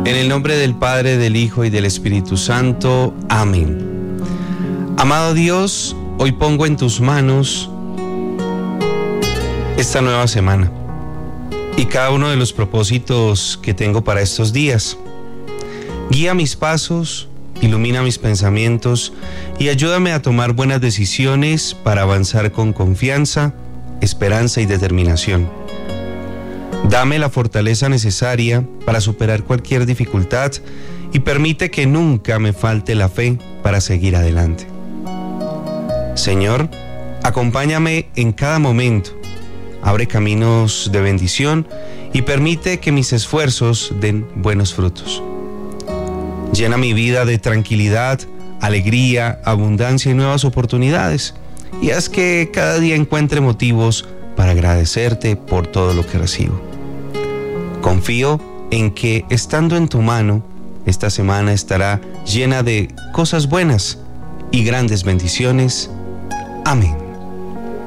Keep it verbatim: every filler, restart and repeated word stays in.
En el nombre del Padre, del Hijo y del Espíritu Santo. Amén. Amado Dios, hoy pongo en tus manos esta nueva semana y cada uno de los propósitos que tengo para estos días. Guía mis pasos, ilumina mis pensamientos y ayúdame a tomar buenas decisiones para avanzar con confianza, esperanza y determinación. Dame la fortaleza necesaria para superar cualquier dificultad y permite que nunca me falte la fe para seguir adelante. Señor, acompáñame en cada momento, abre caminos de bendición y permite que mis esfuerzos den buenos frutos. Llena mi vida de tranquilidad, alegría, abundancia y nuevas oportunidades, y haz que cada día encuentre motivos para agradecerte por todo lo que recibo. Confío en que, estando en tu mano, esta semana estará llena de cosas buenas y grandes bendiciones. Amén.